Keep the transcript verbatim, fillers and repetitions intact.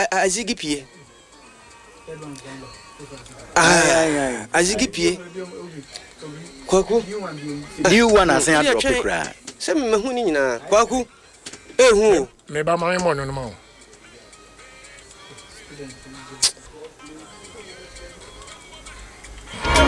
azigi pie ah azigi pie kwaku new one asen a drop kra se me hu ni nyina kwaku ehu me ba man mo no no